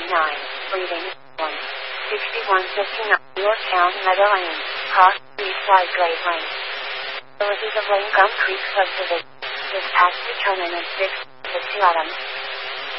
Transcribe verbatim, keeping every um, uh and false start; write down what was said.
nine, breathing, one, sixty-one fifty-nine, Yorktown Meadow Lane, Cost, Eastside Glade Lane. Villages of Lane Gum Creek Subdivision. This past determinant six, fifty autumn.